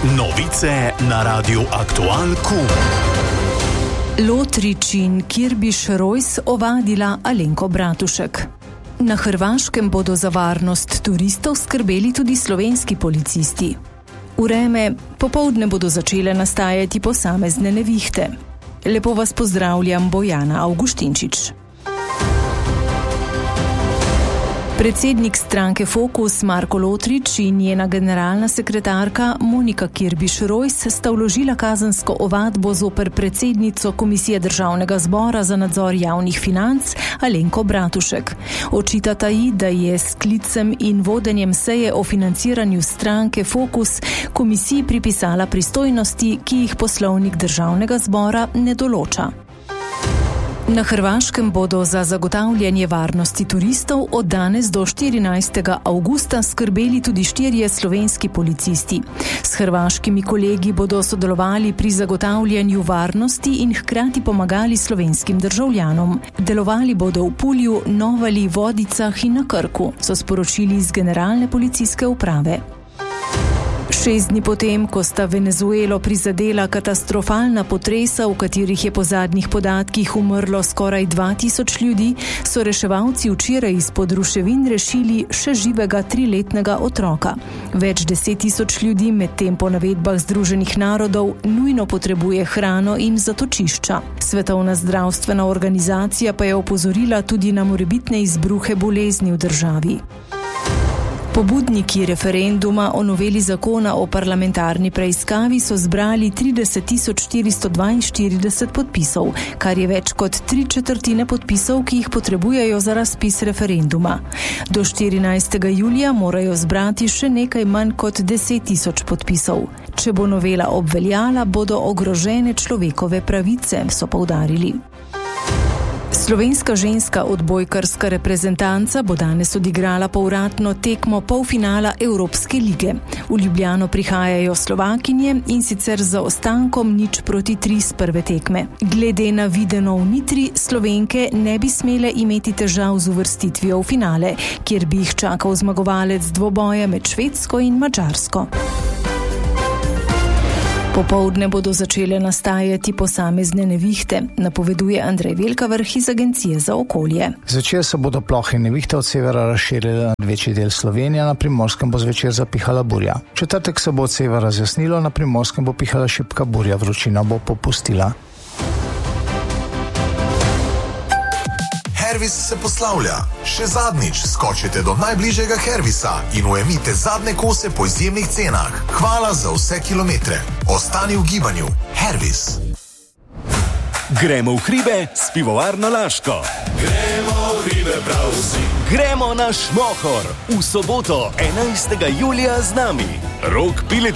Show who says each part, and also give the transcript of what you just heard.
Speaker 1: Novice na Radiu Aktual Kum.
Speaker 2: Lotrič in Kirbiš-Rojs ovadila Alenko Bratušek. Na Hrvaškem bodo za varnost turistov skrbeli tudi slovenski policisti. Vreme, popoldne bodo začele nastajati posamezne nevihte. Lepo vas pozdravljam, Bojana Avguštinčič. Predsednik stranke Fokus Marko Lotrič in njena generalna sekretarka Monika Kirbiš-Rojs sta vložila kazensko ovadbo zoper predsednico Komisije Državnega zbora za nadzor javnih financ Alenko Bratušek. Očitata ji, da je s sklicem in vodenjem seje o financiranju stranke Fokus komisiji pripisala pristojnosti, ki jih poslovnik Državnega zbora ne določa. Na Hrvaškem bodo za zagotavljanje varnosti turistov od danes do 14. avgusta skrbeli tudi 4 slovenski policisti. S hrvaškimi kolegi bodo sodelovali pri zagotavljanju varnosti in hkrati pomagali slovenskim državljanom. Delovali bodo v Pulju, Novali, Vodicah in na Krku, so sporočili iz Generalne policijske uprave. 6 dni potem, ko sta Venezuelo prizadela katastrofalna potresa, v katerih je po zadnjih podatkih umrlo skoraj 2000 ljudi, so reševalci včeraj izpod ruševin rešili še živega 3-letnega otroka. Več 10 000 ljudi medtem po navedbah Združenih narodov nujno potrebuje hrano in zatočišča. Svetovna zdravstvena organizacija pa je opozorila tudi na morebitne izbruhe bolezni v državi. Pobudniki referenduma o noveli zakona o parlamentarni preiskavi so zbrali 30 442 podpisov, kar je več kot 3/4 podpisov, ki jih potrebujejo za razpis referenduma. Do 14. julija morajo zbrati še nekaj manj kot 10 000 podpisov. Če bo novela obveljala, bodo ogrožene človekove pravice, so poudarili. Slovenska ženska odbojkarska reprezentanca bo danes odigrala povratno tekmo polfinala Evropske lige. V Ljubljano prihajajo Slovakinje in sicer z zaostankom 0-3 z prve tekme. Glede na videno v Nitri, Slovenke ne bi smele imeti težav z uvrstitvijo v finale, kjer bi jih čakal zmagovalec dvoboja med Švedsko in Madžarsko. Popoldne bodo začele nastajati posamezne nevihte, napoveduje Andrej Velkavrh iz Agencije za okolje.
Speaker 3: Zvečer se bodo plohe nevihte od severa razširile nad večji del Slovenije, na Primorskem bo zvečer zapihala burja. V četrtek se bo od severa razjasnilo, na Primorskem bo pihala šibka burja, vročina bo popustila.
Speaker 4: Hervis se poslavlja. Še zadnjič skočite do najbližjega Hervisa in ujemite zadnje kose po izjemnih cenah. Hvala za vse kilometre. Ostani v gibanju. Hervis.
Speaker 1: Gremo v hribe s pivovarno Laško.
Speaker 5: Gremo v hribe prav vsi.
Speaker 1: Gremo na Šmohor v soboto 11. julija z nami. Rok Piletič